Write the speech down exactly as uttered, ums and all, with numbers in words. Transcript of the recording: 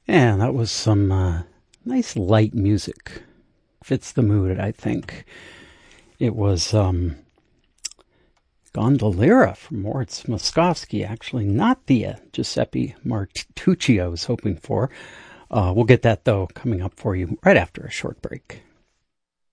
And that was some uh, nice light music. Fits the mood, I think. It was um, Gondoliera from Moritz Moskowski, actually, not the uh, Giuseppe Martucci I was hoping for. Uh, we'll get that, though, coming up for you right after a short break.